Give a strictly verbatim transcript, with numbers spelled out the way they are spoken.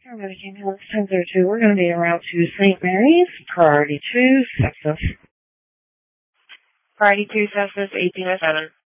Paramedic ambulance ten oh two, we're going to be en route to Saint Mary's, priority two, sepsis. Priority two, sepsis, eighteen oh seven.